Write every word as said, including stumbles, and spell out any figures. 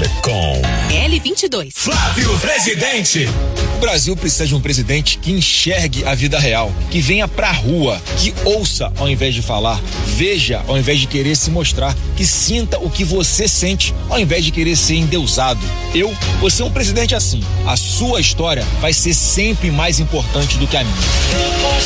com L vinte e dois. Flávio Presidente. O Brasil precisa de um presidente que enxergue a vida real, que venha pra rua, que ouça ao invés de falar, veja ao invés de querer se mostrar, que sinta o que você sente ao invés de querer ser endeusado. Eu vou ser um presidente assim. A sua história vai ser sempre mais importante do que a minha.